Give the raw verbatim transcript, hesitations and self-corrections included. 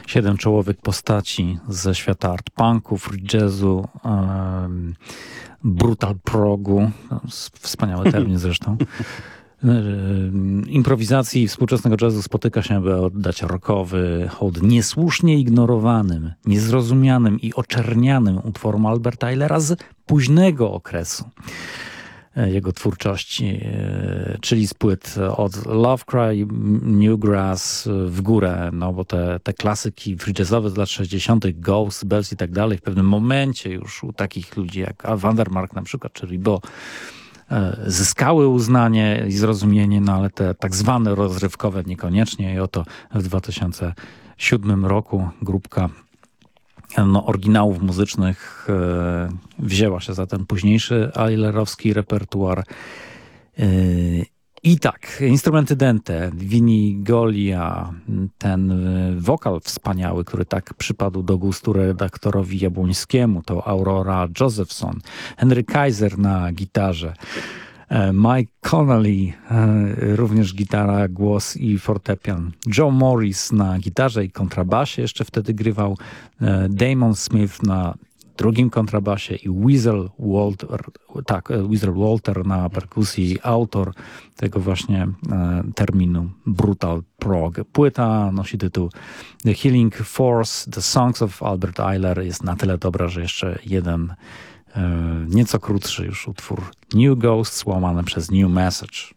siedem czołowych postaci ze świata art punku, free jazzu, um, brutal progu, wspaniały termin zresztą, improwizacji i współczesnego jazzu spotyka się, by oddać rockowy hołd niesłusznie ignorowanym, niezrozumianym i oczernianym utworom Alberta Eilera z późnego okresu jego twórczości, czyli z płyt od Love Cry, Newgrass w górę, no bo te, te klasyki free jazzowe z lat sześćdziesiątych, Ghost, Bells i tak dalej, w pewnym momencie już u takich ludzi jak Vandermark na przykład, czy Ribot, zyskały uznanie i zrozumienie, no ale te tak zwane rozrywkowe niekoniecznie. I oto w dwa tysiące siódmym roku grupka no, oryginałów muzycznych e, wzięła się za ten późniejszy eilerowski repertuar. E, I tak, instrumenty dęte, Vinnie Golia, ten wokal wspaniały, który tak przypadł do gustu redaktorowi Jabłońskiemu, to Aurora Josephson, Henry Kaiser na gitarze, Mike Connolly, również gitara, głos i fortepian, Joe Morris na gitarze i kontrabasie, jeszcze wtedy grywał, Damon Smith na drugim kontrabasie i Weasel Walter, tak, Weasel Walter na perkusji, autor tego właśnie e, terminu Brutal Prog. Płyta nosi tytuł The Healing Force, The Songs of Albert Ayler. Jest na tyle dobra, że jeszcze jeden e, nieco krótszy już utwór New Ghosts łamany przez New Message.